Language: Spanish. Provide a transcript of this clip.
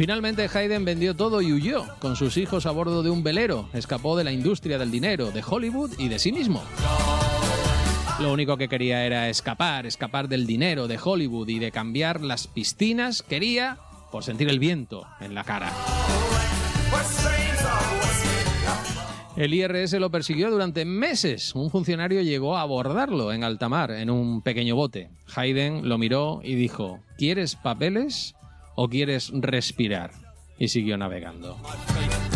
Finalmente Hayden vendió todo y huyó con sus hijos a bordo de un velero. Escapó de la industria del dinero, de Hollywood y de sí mismo. Lo único que quería era escapar del dinero, de Hollywood y de cambiar las piscinas. Quería por sentir el viento en la cara. El IRS lo persiguió durante meses. Un funcionario llegó a abordarlo en alta mar, en un pequeño bote. Hayden lo miró y dijo: ¿quieres papeles o quieres respirar? Y siguió navegando.